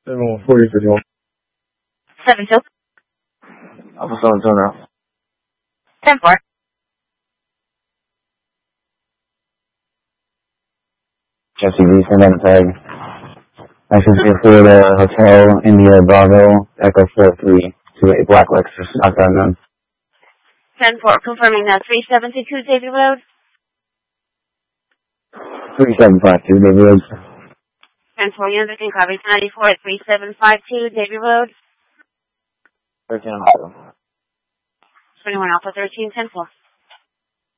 7-4, 7-2. Alpha 7-2 now. 10-4. Jesse V, send on the tag. Access to Florida Hotel, India, Bravo, Echo 4328, Black Lexus, outside none. 10-4, confirming that 3722 Davy Road. 3752, Davy Road. 10-4, unit in copy 94 at 3752 Davy Road. 13 Alpha. 21 Alpha 13, 10-4.